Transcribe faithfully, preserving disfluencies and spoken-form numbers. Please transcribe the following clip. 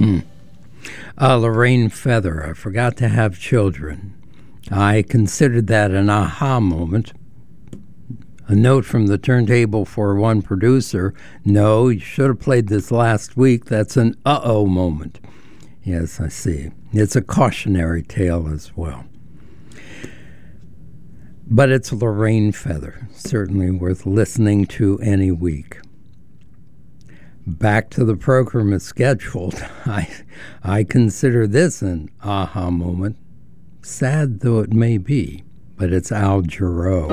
Uh, Lorraine Feather, I forgot to have children. I considered that an aha moment. A note from the turntable for one producer, no, you should have played this last week. That's an uh-oh moment. Yes, I see. It's a cautionary tale as well. But it's Lorraine Feather, certainly worth listening to any week. Back to the program as scheduled. I, I consider this an aha moment, sad though it may be, but it's Al Jarreau.